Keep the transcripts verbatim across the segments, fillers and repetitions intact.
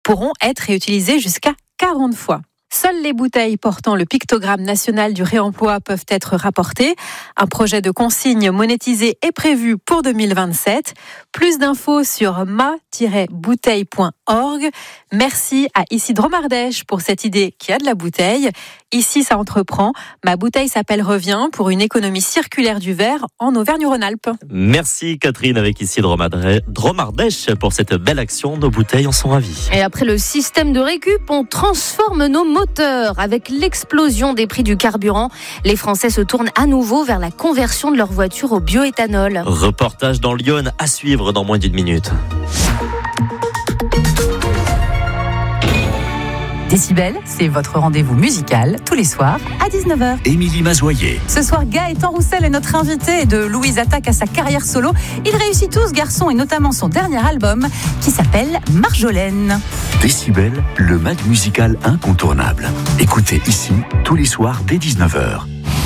pourront être réutilisées jusqu'à quarante fois. Seules les bouteilles portant le pictogramme national du réemploi peuvent être rapportées. Un projet de consigne monétisée est prévu pour deux mille vingt-sept. Plus d'infos sur ma tiret bouteille point org. Merci à Ici Dromardèche pour cette idée qui a de la bouteille. Ici, ça entreprend. Ma bouteille s'appelle Revient pour une économie circulaire du verre en Auvergne-Rhône-Alpes. Merci Catherine avec Ici Dromardèche pour cette belle action. Nos bouteilles en sont ravies. Et après le système de récup, on transforme nos moteurs. Avec l'explosion des prix du carburant, les Français se tournent à nouveau vers la conversion de leur voiture au bioéthanol. Reportage dans Lyon à suivre dans moins d'une minute. Décibel, c'est votre rendez-vous musical tous les soirs à dix-neuf heures. Émilie Mazoyer. Ce soir, Gaëtan Roussel est notre invité. De Louise Attaque à sa carrière solo, il réussit tout ce garçon et notamment son dernier album qui s'appelle Marjolaine. Décibel, le mag musical incontournable. Écoutez ici tous les soirs dès dix-neuf heures.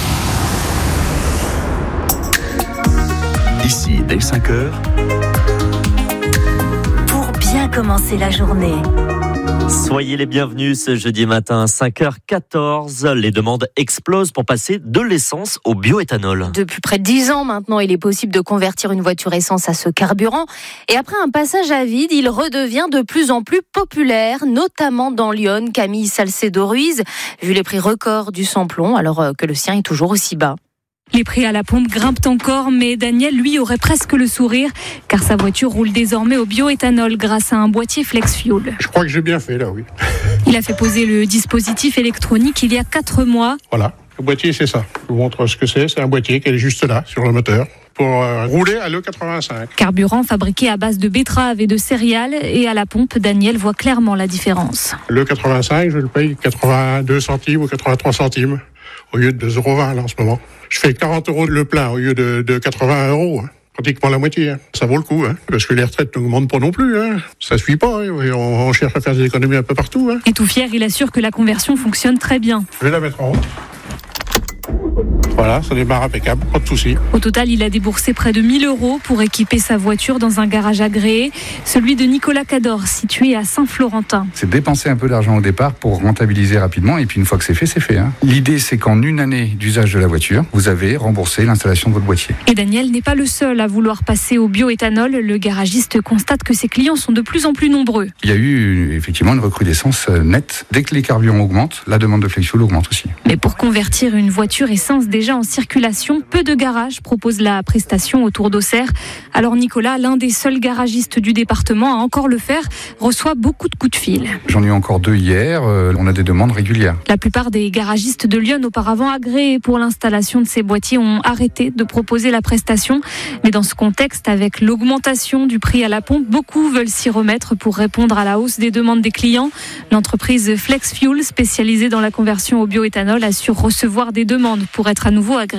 Ici dès cinq heures. Pour bien commencer la journée. Soyez les bienvenus ce jeudi matin à cinq heures quatorze. Les demandes explosent pour passer de l'essence au bioéthanol. Depuis près de dix ans maintenant, il est possible de convertir une voiture essence à ce carburant. Et après un passage à vide, il redevient de plus en plus populaire, notamment dans Lyon. Camille Salcedo-Ruiz, vu les prix records du samplon, alors que le sien est toujours aussi bas. Les prix à la pompe grimpent encore, mais Daniel, lui, aurait presque le sourire, car sa voiture roule désormais au bioéthanol grâce à un boîtier Flex Fuel. Je crois que j'ai bien fait là, oui. Il a fait poser le dispositif électronique il y a quatre mois. Voilà, le boîtier c'est ça. Je vous montre ce que c'est. C'est un boîtier qui est juste là, sur le moteur, pour euh, rouler à l'E quatre-vingt-cinq. Carburant fabriqué à base de betterave et de céréales, et à la pompe, Daniel voit clairement la différence. L'E quatre-vingt-cinq, je le paye quatre-vingt-deux centimes ou quatre-vingt-trois centimes, au lieu de deux euros vingt là en ce moment. Je fais quarante euros le plein au lieu de, de quatre-vingts euros. Hein. Pratiquement la moitié. Hein. Ça vaut le coup, hein. Parce que les retraites n'augmentent pas non plus. Hein. Ça suit pas. Hein. On, on cherche à faire des économies un peu partout. Hein. Et tout fier, il assure que la conversion fonctionne très bien. Je vais la mettre en haut. Voilà, ça démarre impeccable, pas de souci. Au total, il a déboursé près de mille euros pour équiper sa voiture dans un garage agréé, celui de Nicolas Cador, situé à Saint-Florentin. C'est dépenser un peu d'argent au départ pour rentabiliser rapidement, et puis une fois que c'est fait, c'est fait. Hein. L'idée, c'est qu'en une année d'usage de la voiture, vous avez remboursé l'installation de votre boîtier. Et Daniel n'est pas le seul à vouloir passer au bioéthanol. Le garagiste constate que ses clients sont de plus en plus nombreux. Il y a eu effectivement une recrudescence nette. Dès que les carburants augmentent, la demande de Flex Fuel augmente aussi. Mais pour convertir une voiture essence déjà en circulation, peu de garages proposent la prestation autour d'Auxerre. Alors Nicolas, l'un des seuls garagistes du département à encore le faire, reçoit beaucoup de coups de fil. J'en ai eu encore deux hier, euh, on a des demandes régulières. La plupart des garagistes de Lyon, auparavant agréés pour l'installation de ces boîtiers, ont arrêté de proposer la prestation. Mais dans ce contexte, avec l'augmentation du prix à la pompe, beaucoup veulent s'y remettre pour répondre à la hausse des demandes des clients. L'entreprise Flex Fuel, spécialisée dans la conversion au bioéthanol, assure recevoir des demandes pour être à nouveau agréé.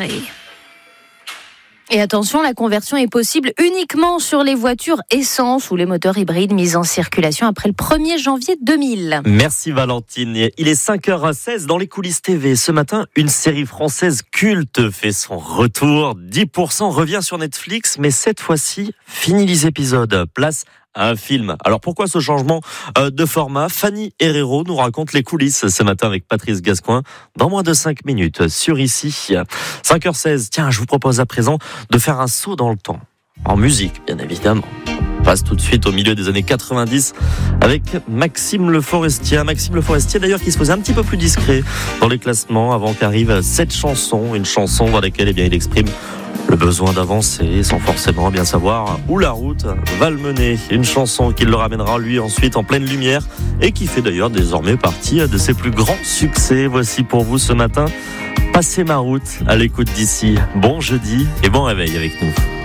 Et attention, la conversion est possible uniquement sur les voitures essence ou les moteurs hybrides mis en circulation après le premier janvier deux mille. Merci Valentine. Il est cinq heures seize dans les coulisses T V. Ce matin, une série française culte fait son retour. dix pour cent revient sur Netflix, mais cette fois-ci, fini les épisodes. Place à un film. Alors pourquoi ce changement de format ? Fanny Herrero nous raconte les coulisses ce matin avec Patrice Gascoin dans moins de cinq minutes sur Ici. cinq heures seize, tiens, je vous propose à présent de faire un saut dans le temps. En musique, bien évidemment. On passe tout de suite au milieu des années quatre-vingt-dix avec Maxime Le Forestier. Maxime Le Forestier d'ailleurs qui se faisait un petit peu plus discret dans les classements avant qu'arrive cette chanson, une chanson dans laquelle eh bien, il exprime le besoin d'avancer sans forcément bien savoir où la route va le mener. Une chanson qui le ramènera lui ensuite en pleine lumière et qui fait d'ailleurs désormais partie de ses plus grands succès. Voici pour vous ce matin, Passez ma route à l'écoute d'Ici. Bon jeudi et bon réveil avec nous.